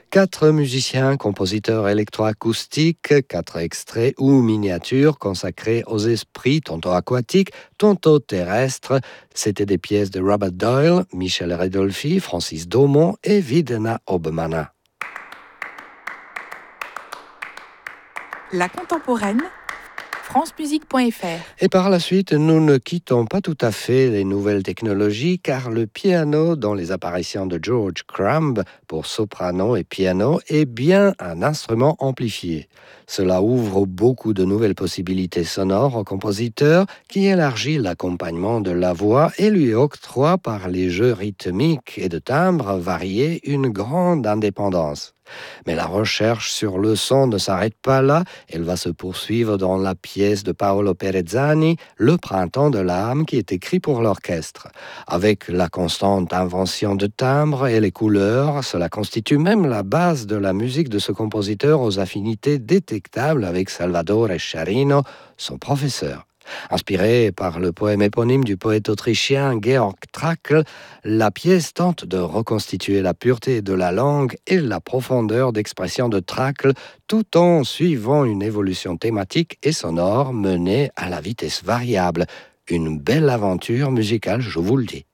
4 musiciens, compositeurs électroacoustiques, 4 extraits ou miniatures consacrés aux esprits tantôt aquatiques, tantôt terrestres. C'étaient des pièces de Robert Doyle, Michel Redolfi, Francis Daumont et Videna Obmana. La contemporaine, francemusique.fr. Et par la suite, nous ne quittons pas tout à fait les nouvelles technologies car le piano dans les apparitions de George Crumb pour soprano et piano est bien un instrument amplifié. Cela ouvre beaucoup de nouvelles possibilités sonores au compositeur qui élargit l'accompagnement de la voix et lui octroie par les jeux rythmiques et de timbres variés une grande indépendance. Mais la recherche sur le son ne s'arrête pas là, elle va se poursuivre dans la pièce de Paolo Perezzani, Le printemps de l'âme, qui est écrit pour l'orchestre. Avec la constante invention de timbres et les couleurs, cela constitue même la base de la musique de ce compositeur aux affinités détectables avec Salvatore Sciarrino, son professeur. Inspirée par le poème éponyme du poète autrichien Georg Trakl, la pièce tente de reconstituer la pureté de la langue et la profondeur d'expression de Trakl, tout en suivant une évolution thématique et sonore menée à la vitesse variable. Une belle aventure musicale, je vous le dis.